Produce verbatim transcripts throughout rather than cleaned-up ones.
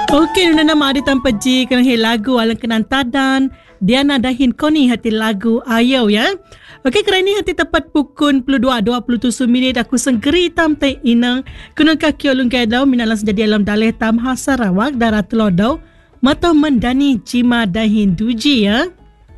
Okey, nuna nama ada tanpa ji kerana lagu alang kenan tadan Diana dahin koni hati lagu ayau ya. Okey, kerana ini hati tepat pukul dua dua puluh tujuh minit aku senggeri tam tai inang kunang kaki olung gadau minalang sejadi alam daleh tam ha Sarawak darat telodau mata mendani jima dahin duji ya.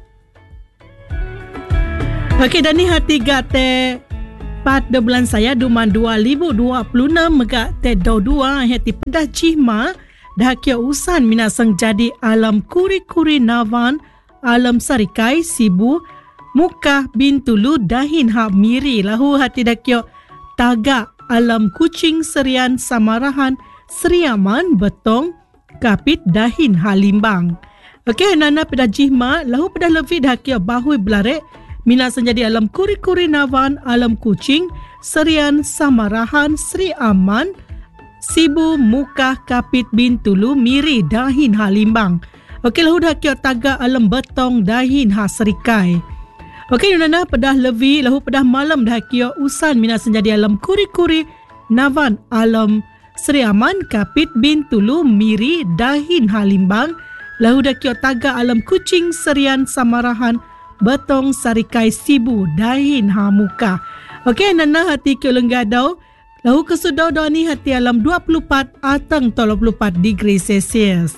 Okey, dani hati gate pat de bulan saya duman dua ribu dua puluh enam megak te dau dua hati pedah jima dah kia usan minasang jadi alam kuri-kuri navan alam sarikai sibu muka bintulu dahin ha miri lahu hati dah kia taga alam kucing serian samarahan seriaman betong kapit dahin ha limbang. Okey, nana pedah jihma lahu pedah lebih dah kia bahui belarek minasang jadi alam kuri-kuri navan alam kucing serian samarahan sri aman sibu muka kapit bintulu miri dahin ha limbang. Okey, lahu dah kia taga alam betong dahin ha serikai. Okey, nana pedah levi lahu pedah malam dah kia usan minasang jadi alam kuri-kuri navan alam sri aman kapit bintulu miri dahin ha limbang. Lahu dah kia taga alam kucing serian samarahan betong sarikai sibu dahin ha muka. Okey, nana hati kia lenggadau lahu kesudau doa ni hati alam dua puluh empat atang tiga puluh empat degree Celsius.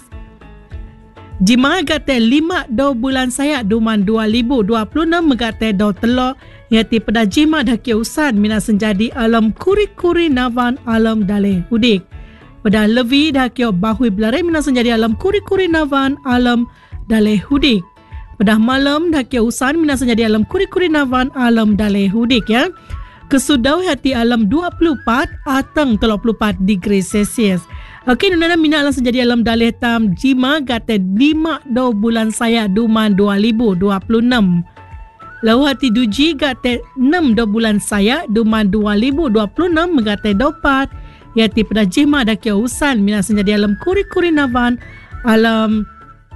Jima gate lima do bulan saya duman dua ribu dua puluh enam megate do telok yati pada jima dah kia usan minasang jadi alam kuri-kuri navan alam daleh hudik. Pada levi dah kia bahui belare minasang jadi alam kuri-kuri navan alam daleh hudik. Pada malam dah kia usan minasang jadi alam kuri-kuri navan alam daleh hudik ya. Kesudau hati alam dua puluh empat atang tiga puluh empat degree Celsius. Okey, nuna mina langsung jadi alam daleh tam jima gate lima do bulan saya duman dua ribu dua puluh enam. Lahu hati duji gate enam do bulan saya duman dua ribu dua puluh enam megate dopat yati pada jima dah kia usan mina langsung jadi alam kuri-kuri navan alam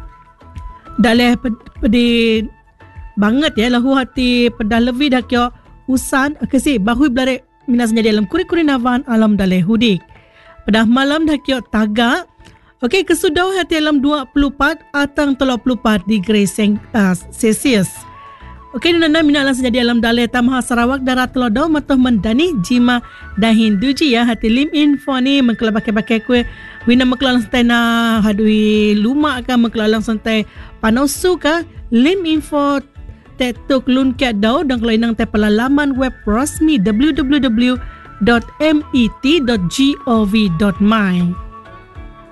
daleh pedi banget ya. Lahu hati pada levi dah kia usan kesi bahui belare minas jadi alam kuri-kuri navan alam daleh hudik. Pada malam dah kia taga. Okey, kesudau hati alam dua puluh empat atang tiga puluh empat degree Celsius. Okey, nana mina langsung jadi alam daleh tamha Sarawak darat telodau matoh mendani jima dahin duji ya hati lim info ni mengkala pakai-pakai kue wina mengkala santai na hadui lumak ka mengkala langsung santai panosu ka lim info tetuk lun kat dau dan kalau inang te pelaman web rasmi w w w dot met dot gov dot my.